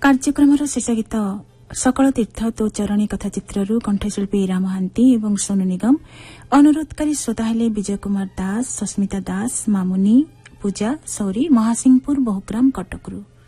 କାର୍ଯ୍ୟକ୍ରମର ଶେଷ ଗୀତ ସକଳ ତୀର୍ଥ ତୋ ଚରଣୀ କଥା ଚିତ୍ରରୁ କଣ୍ଠଶିଳ୍ପୀ ଇରା ମହାନ୍ତି ଏବଂ ସୋନୁ ନିଗମ। ଅନୁରୋଧକାରୀ ଶ୍ରୋତା ହେଲେ ବିଜୟ କୁମାର ଦାସ, ସସ୍ମିତା ଦାସ, ମାମୁନି, ପୂଜା ସୌରୀ, ମହାସିଂହପୁର, ବହୁଗ୍ରାମ, କଟକରୁ।